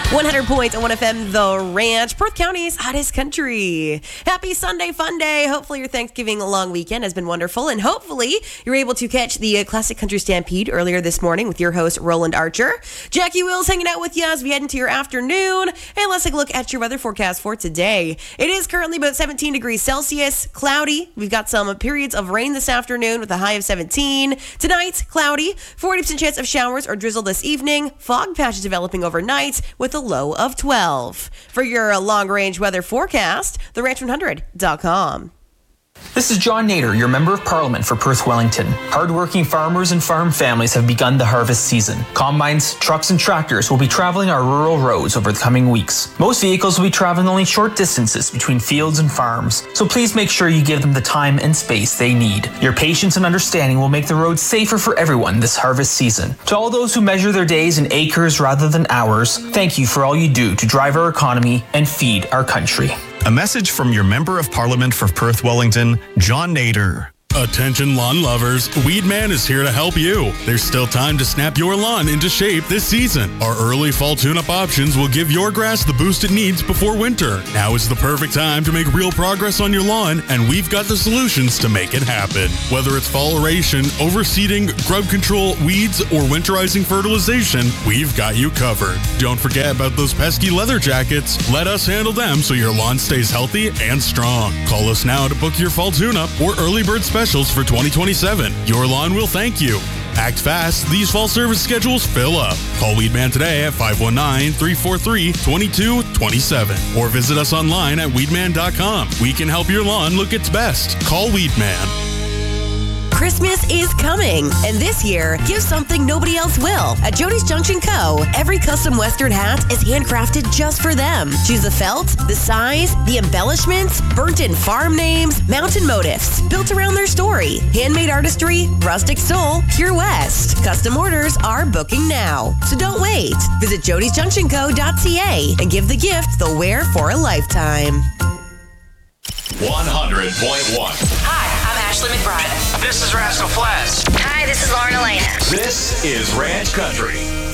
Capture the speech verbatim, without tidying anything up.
one hundred point one F M, The Ranch, Perth County's hottest country. Happy Sunday Fun Day. Hopefully your Thanksgiving long weekend has been wonderful, and hopefully you're able to catch the uh, Classic Country Stampede earlier this morning with your host, Roland Archer. Jackie Wills hanging out with you as we head into your afternoon. And let's take a look at your weather forecast for today. It is currently about seventeen degrees Celsius, cloudy. We've got some periods of rain this afternoon with a high of seventeen. Tonight, cloudy, forty percent chance of showers or drizzle this evening. Fog patches developing overnight with a low of twelve. For your long-range weather forecast, the ranch one hundred dot com. This is John Nader, your Member of Parliament for Perth Wellington. Hardworking farmers and farm families have begun the harvest season. Combines, trucks, and tractors will be traveling our rural roads over the coming weeks. Most vehicles will be traveling only short distances between fields and farms, so please make sure you give them the time and space they need. Your patience and understanding will make the roads safer for everyone this harvest season. To all those who measure their days in acres rather than hours, thank you for all you do to drive our economy and feed our country. A message from your Member of Parliament for Perth Wellington, John Nader. Attention lawn lovers, Weedman is here to help you. There's still time to snap your lawn into shape this season. Our early fall tune-up options will give your grass the boost it needs before winter. Now is the perfect time to make real progress on your lawn, and we've got the solutions to make it happen. Whether it's fall aeration, overseeding, grub control, weeds, or winterizing fertilization, we've got you covered. Don't forget about those pesky leather jackets. Let us handle them so your lawn stays healthy and strong. Call us now to book your fall tune-up or early bird special specials for twenty twenty-seven. Your lawn will thank you. Act fast. These fall service schedules fill up. Call Weedman today at five one nine, three four three, two two two seven or visit us online at weedman dot com. We can help your lawn look its best. Call Weedman. Christmas is coming, and this year, give something nobody else will. At Jody's Junction Co., every custom Western hat is handcrafted just for them. Choose the felt, the size, the embellishments, burnt-in farm names, mountain motifs, built around their story, handmade artistry, rustic soul, pure West. Custom orders are booking now, so don't wait. Visit jodys junction co dot c a and give the gift they'll wear for a lifetime. one hundred point one. Hi, I'm Ashley McBride. This is Rascal Flatts. Hi, this is Lauren Elena. This is Ranch Country.